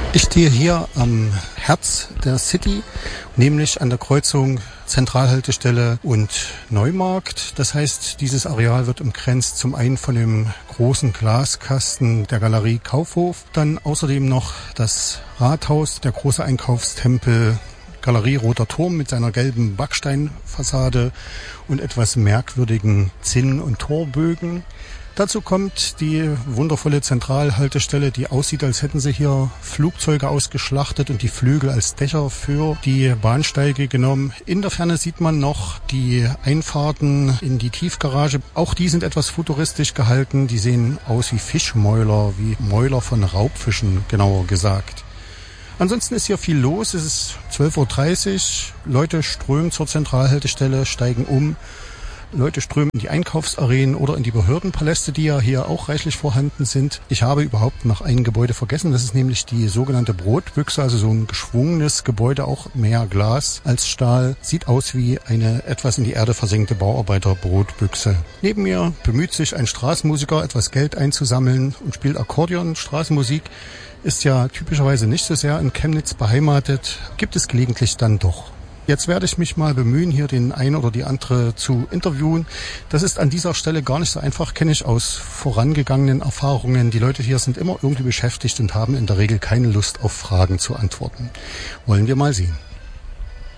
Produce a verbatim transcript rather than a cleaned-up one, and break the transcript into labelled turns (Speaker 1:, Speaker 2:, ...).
Speaker 1: Ich stehe hier am Herz der City, nämlich an der Kreuzung Zentralhaltestelle und Neumarkt. Das heißt, dieses Areal wird umgrenzt zum einen von dem großen Glaskasten der Galerie Kaufhof, dann außerdem noch das Rathaus, der große Einkaufstempel Galerie Roter Turm mit seiner gelben Backsteinfassade und etwas merkwürdigen Zinn- und Torbögen. Dazu kommt die wundervolle Zentralhaltestelle, die aussieht, als hätten sie hier Flugzeuge ausgeschlachtet und die Flügel als Dächer für die Bahnsteige genommen. In der Ferne sieht man noch die Einfahrten in die Tiefgarage. Auch die sind etwas futuristisch gehalten. Die sehen aus wie Fischmäuler, wie Mäuler von Raubfischen, genauer gesagt. Ansonsten ist hier viel los. Es ist zwölf Uhr dreißig. Leute strömen zur Zentralhaltestelle, steigen um. Leute strömen in die Einkaufsarenen oder in die Behördenpaläste, die ja hier auch reichlich vorhanden sind. Ich habe überhaupt noch ein Gebäude vergessen. Das ist nämlich die sogenannte Brotbüchse, also so ein geschwungenes Gebäude, auch mehr Glas als Stahl. Sieht aus wie eine etwas in die Erde versenkte Bauarbeiterbrotbüchse. Neben mir bemüht sich ein Straßenmusiker, etwas Geld einzusammeln und spielt Akkordeon. Straßenmusik ist ja typischerweise nicht so sehr in Chemnitz beheimatet, gibt es gelegentlich dann doch. Jetzt werde ich mich mal bemühen, hier den einen oder die andere zu interviewen. Das ist an dieser Stelle gar nicht so einfach, kenne ich aus vorangegangenen Erfahrungen. Die Leute hier sind immer irgendwie beschäftigt und haben in der Regel keine Lust auf Fragen zu antworten. Wollen wir mal sehen.